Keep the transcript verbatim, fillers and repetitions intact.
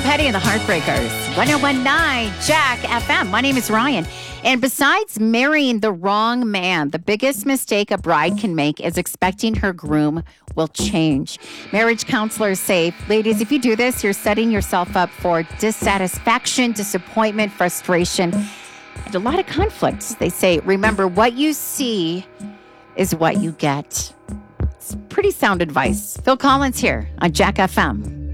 Petty and the Heartbreakers. one oh one point nine Jack F M. My name is Ryan. And besides marrying the wrong man, the biggest mistake a bride can make is expecting her groom will change. Marriage counselors say, ladies, if you do this, you're setting yourself up for dissatisfaction, disappointment, frustration, and a lot of conflicts. They say, remember, what you see is what you get. It's pretty sound advice. Phil Collins here on Jack F M.